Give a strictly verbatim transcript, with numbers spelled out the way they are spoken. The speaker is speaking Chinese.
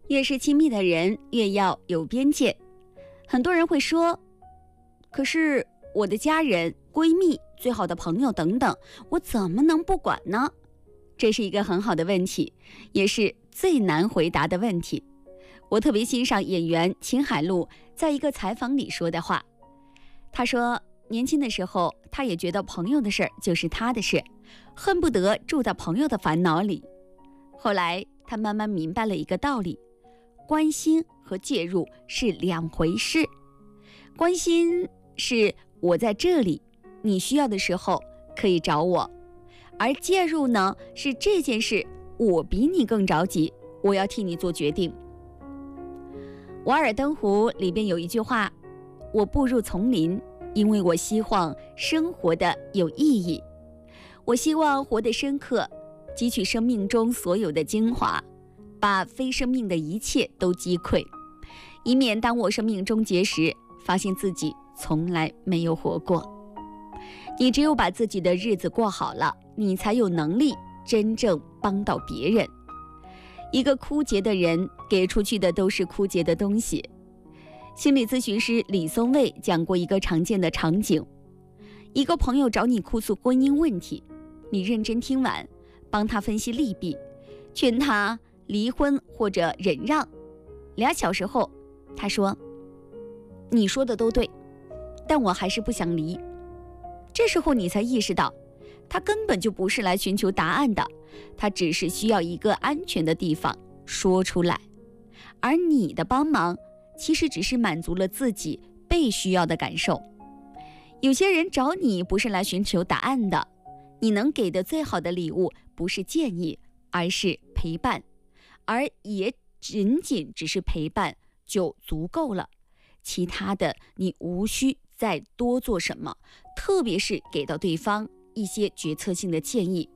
越是亲密的人，越要有边界。很多人会说，可是我的家人、闺蜜、最好的朋友等等，我怎么能不管呢？这是一个很好的问题，也是最难回答的问题。我特别欣赏演员秦海璐在一个采访里说的话。他说，年轻的时候，他也觉得朋友的事儿就是他的事，恨不得住在朋友的烦恼里。后来，他慢慢明白了一个道理，关心和介入是两回事。关心是我在这里，你需要的时候可以找我，而介入呢，是这件事我比你更着急，我要替你做决定。《瓦尔登湖》里边有一句话，我步入丛林，因为我希望生活的有意义，我希望活得深刻，汲取生命中所有的精华，把非生命的一切都击溃，以免当我生命终结时，发现自己从来没有活过。你只有把自己的日子过好了，你才有能力真正帮到别人。一个枯竭的人给出去的都是枯竭的东西。心理咨询师李松蔚讲过一个常见的场景，一个朋友找你哭诉婚姻问题，你认真听完，帮他分析利弊，劝他离婚或者忍让。俩小时后，他说，你说的都对，但我还是不想离。这时候你才意识到，他根本就不是来寻求答案的，他只是需要一个安全的地方说出来，而你的帮忙其实只是满足了自己被需要的感受。有些人找你不是来寻求答案的，你能给的最好的礼物不是建议，而是陪伴，而也仅仅只是陪伴就足够了，其他的你无需再多做什么，特别是给到对方一些决策性的建议。